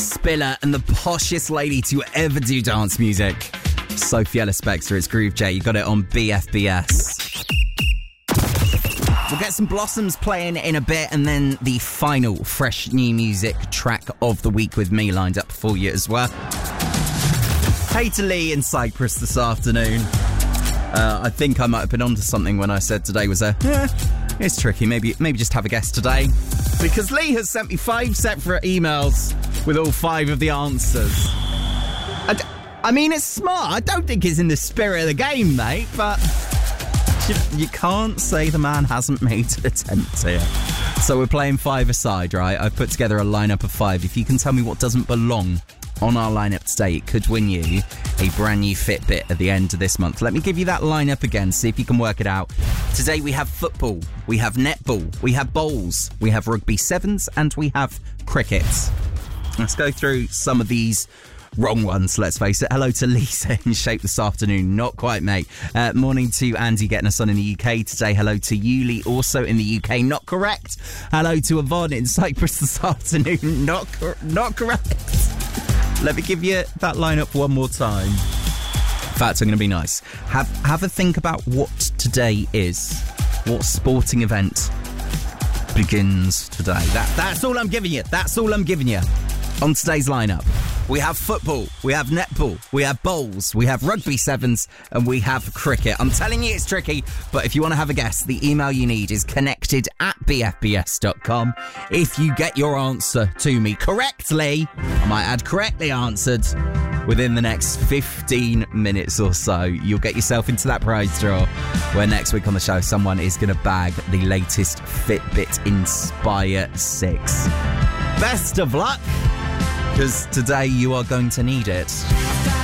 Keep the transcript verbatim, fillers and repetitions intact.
Spiller and the poshest lady to ever do dance music. Sophie Ellis Bextor, it's Groove J. You got it on B F B S. We'll get some Blossoms playing in a bit, and then the final fresh new music track of the week with me lined up for you as well. Hey to Lee in Cyprus this afternoon. Uh, I think I might have been onto something when I said today was a, eh, it's tricky, maybe maybe just have a guess today. Because Lee has sent me five separate emails with all five of the answers. I, d- I mean, it's smart. I don't think it's in the spirit of the game, mate, but you, you can't say the man hasn't made an attempt here. So we're playing five-a-side, right? I've put together a lineup of five. If you can tell me what doesn't belong on our lineup today, it could win you a brand new Fitbit at the end of this month. Let me give you that lineup again, see if you can work it out. Today we have football, we have netball, we have bowls, we have rugby sevens, and we have cricket. Let's go through some of these wrong ones, let's face it. Hello to Lisa in Shape this afternoon. Not quite, mate. Uh, morning to Andy getting us on in the U K today. Hello to Yuli, also in the U K. Not correct. Hello to Yvonne in Cyprus this afternoon. Not, cor- not correct. Let me give you that lineup one more time. In fact, I'm going to be nice. Have have a think about what today is. What sporting event begins today? That That's all I'm giving you. That's all I'm giving you. On today's lineup, we have football, we have netball, we have bowls, we have rugby sevens, and we have cricket. I'm telling you it's tricky, but if you want to have a guess, the email you need is connected at b f b s dot com. If you get your answer to me correctly, I might add correctly answered, within the next fifteen minutes or so, you'll get yourself into that prize draw, where next week on the show, someone is going to bag the latest Fitbit Inspire six. Best of luck, because today you are going to need it.